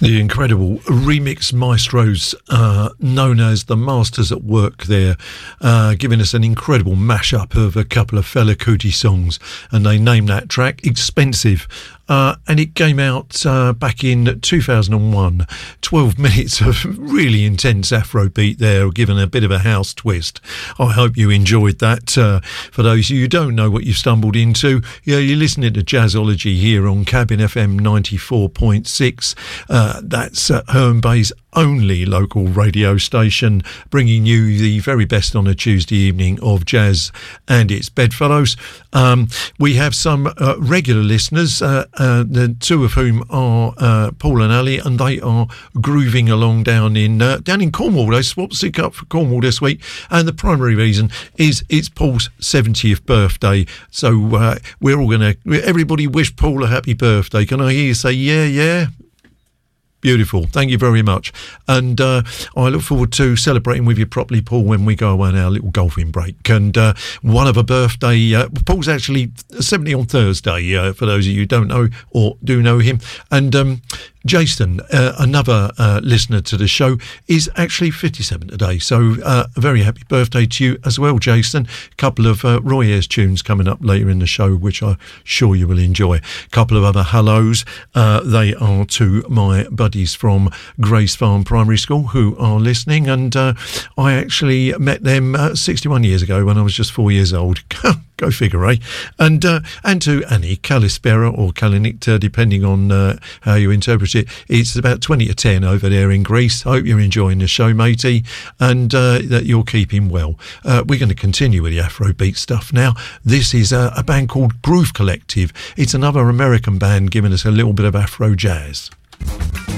The incredible remix maestros known as the Masters at Work there, giving us an incredible mashup of a couple of Fela Kuti songs, and they named that track Expensive. And it came out back in 2001. 12 minutes of really intense Afrobeat there, given a bit of a house twist. I hope you enjoyed that. For those of you who don't know what you've stumbled into, you're listening to Jazzology here on Cabin FM 94.6. That's Herne Bay's only local radio station, bringing you the very best on a Tuesday evening of jazz and its bedfellows. We have some regular listeners, the two of whom are Paul and Ali, and they are grooving along down in Cornwall. They swapped sick up for Cornwall this week, and the primary reason is it's Paul's 70th birthday. So we're all going to, everybody wish Paul a happy birthday. Can I hear you say yeah? Beautiful. Thank you very much. And I look forward to celebrating with you properly, Paul, when we go away on our little golfing break. And one of a birthday, Paul's actually 70 on Thursday, for those of you who don't know or do know him. And Jason, another listener to the show, is actually 57 today. So a very happy birthday to you as well, Jason. A couple of Roy Ayers tunes coming up later in the show, which I'm sure you will enjoy. A couple of other hellos. They are to my buddies from Grace Farm Primary School who are listening. And I actually met them 61 years ago when I was just 4 years old. Go figure, eh? And to Annie Kalispera or Kalinicta, depending on how you interpret it. It's about 20 to 10 over there in Greece. I hope you're enjoying the show, matey, and that you're keeping well. We're going to continue with the Afrobeat stuff now. This is a band called Groove Collective. It's another American band giving us a little bit of Afro jazz.